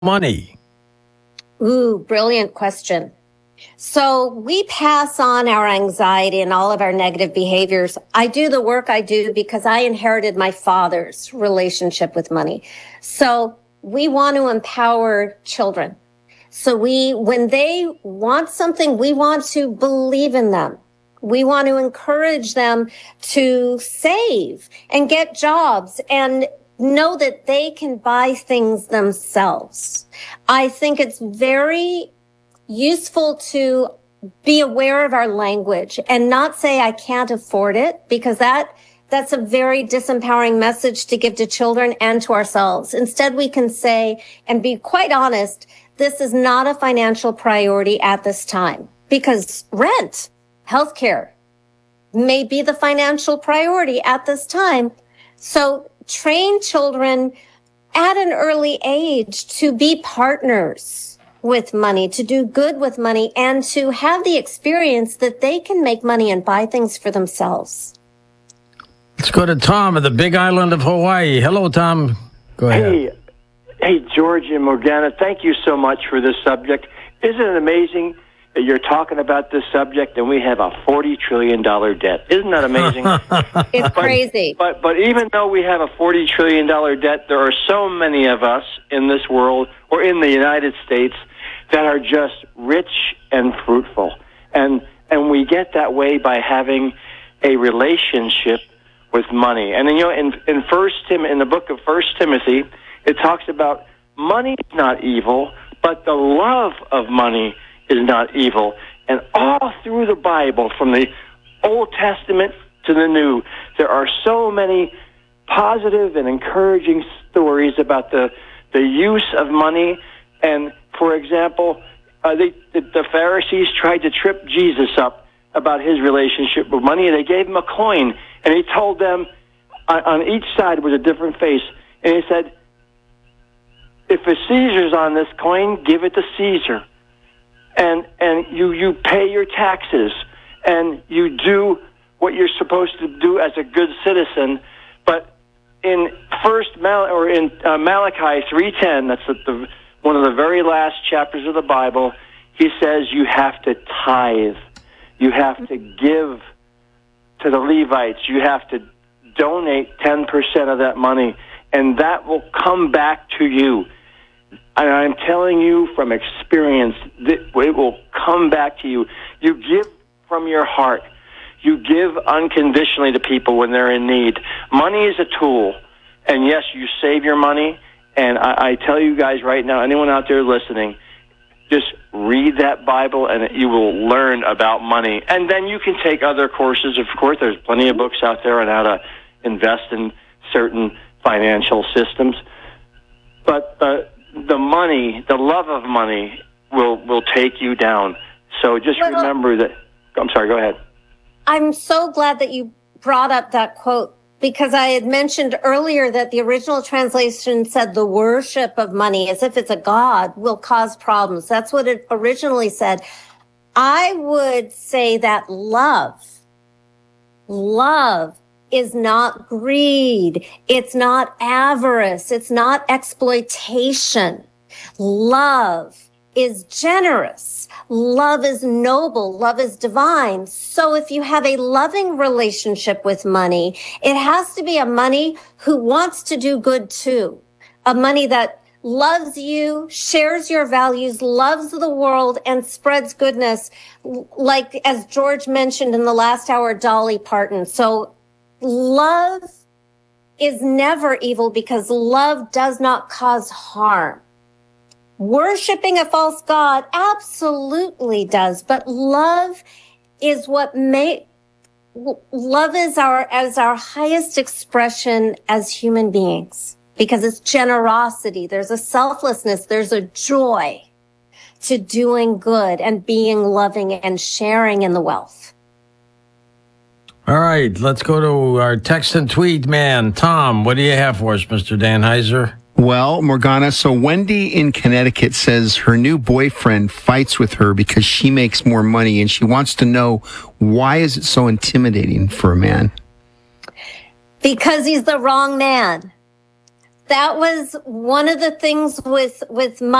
money? Ooh, brilliant question. So we pass on our anxiety and all of our negative behaviors. I do the work I do because I inherited my father's relationship with money. So we want to empower children. So when they want something, we want to believe in them. We want to encourage them to save and get jobs and know that they can buy things themselves. I think it's very useful to be aware of our language and not say I can't afford it, because that's a very disempowering message to give to children and to ourselves. Instead, we can say and be quite honest, this is not a financial priority at this time, because rent, healthcare may be the financial priority at this time. So train children at an early age to be partners with money, to do good with money, and to have the experience that they can make money and buy things for themselves. Let's go to Tom of the Big Island of Hawaii. Hello, Tom. Go ahead. Hey, George and Morgana, thank you so much for this subject. Isn't it amazing that you're talking about this subject and we have a $40 trillion debt? Isn't that amazing? It's crazy. But even though we have a $40 trillion debt, there are so many of us in this world or in the United States that are just rich and fruitful. And we get that way by having a relationship with money. And in the book of 1 Timothy, it talks about money is not evil, but the love of money is not evil. And all through the Bible, from the Old Testament to the New, there are so many positive and encouraging stories about the use of money. And, for example, the Pharisees tried to trip Jesus up about his relationship with money. They gave him a coin, and he told them on each side was a different face. And he said, if a Caesar's on this coin, give it to Caesar. And you pay your taxes, and you do what you're supposed to do as a good citizen. But in Malachi 3:10, that's one of the very last chapters of the Bible, he says you have to tithe. You have to give to the Levites. You have to donate 10% of that money, and that will come back to you. And I'm telling you from experience, it will come back to you. You give from your heart. You give unconditionally to people when they're in need. Money is a tool. And yes, you save your money. And I tell you guys right now, anyone out there listening, just read that Bible and you will learn about money. And then you can take other courses. Of course, there's plenty of books out there on how to invest in certain financial systems. But the money, the love of money will take you down. So just remember that. I'm sorry, go ahead. I'm so glad that you brought up that quote, because I had mentioned earlier that the original translation said the worship of money, as if it's a god, will cause problems. That's what it originally said. I would say that love is not greed. It's not avarice. It's not exploitation. Love is generous. Love is noble. Love is divine. So if you have a loving relationship with money, it has to be a money who wants to do good too. A money that loves you, shares your values, loves the world, and spreads goodness. Like, as George mentioned in the last hour, Dolly Parton. So love is never evil because love does not cause harm. Worshiping a false god absolutely does, but love is love is our highest expression as human beings, because it's generosity. There's a selflessness. There's a joy to doing good and being loving and sharing in the wealth. All right, let's go to our text and tweet man. Tom, what do you have for us, Mr. Dan Heiser? Well, Morgana, so Wendy in Connecticut says her new boyfriend fights with her because she makes more money, and she wants to know, why is it so intimidating for a man? Because he's the wrong man. that was one of the things with